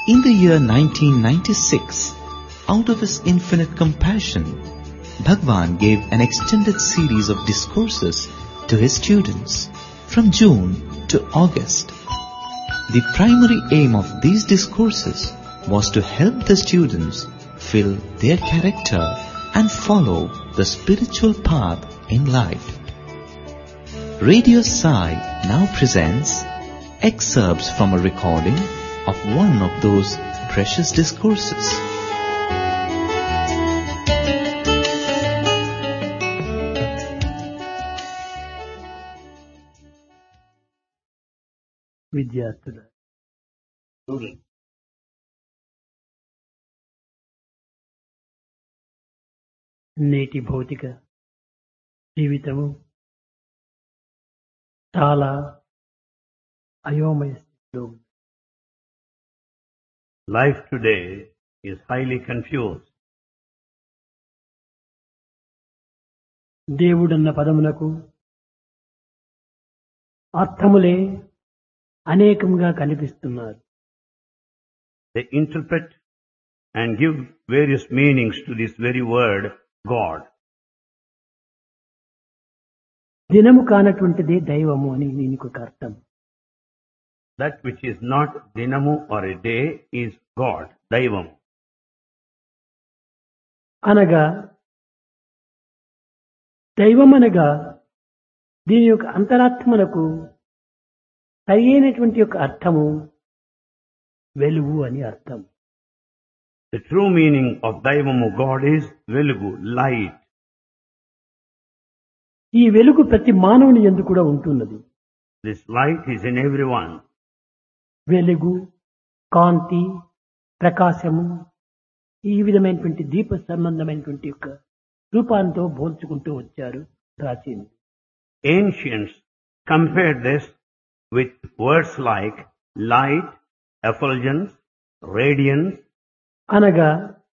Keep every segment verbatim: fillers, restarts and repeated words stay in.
In the year nineteen ninety-six, out of his infinite compassion, Bhagwan gave an extended series of discourses to his students from June to August. The primary aim of these discourses was to help the students fill their character and follow the spiritual path in life. Radio Sai now presents excerpts from a recording of one of those precious discourses. విద్యార్థుల నేటి భౌతిక జీవితము చాలా అయోమయ స్థితిలో ఉంది. Life today is highly confused. దేవుడన్న పదమునకు అర్థములే అనేకంగా కనిపిస్తున్నారు. They interpret and give various meanings to this very word, God. దినము కానటువంటిదే దైవము అని దీనికి ఒక అర్థం. That which is not dinamu or a day is God, Daivam. అనగా దైవం అనగా దీని యొక్క అంతరాత్మలకు సరైనటువంటి యొక్క అర్థము వెలుగు అని అర్థం. The true meaning of Daivamu God is Velugu, light. ఈ వెలుగు ప్రతి మానవుని యందు కూడా ఉంటున్నది. This light is in everyone. వెలుగు, కాంతి, ప్రకాశము ఈ విధమైనటువంటి దీప సంబంధమైనటువంటి యొక్క రూపాంతో పోల్చుకుంటూ వచ్చారు ప్రాచీన. Ancients compared this with words like light, effulgence, radiance. అనగా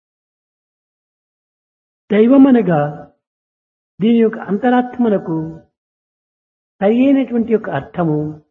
దైవం అనగా దీని యొక్క అంతరాత్మలకు సరైనటువంటి యొక్క అర్థము